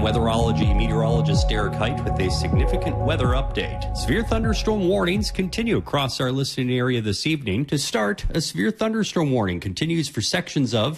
weatherology meteorologist Derek Height with a significant weather update. Severe thunderstorm warnings continue across our listening area this evening. To start, a severe thunderstorm warning continues for sections of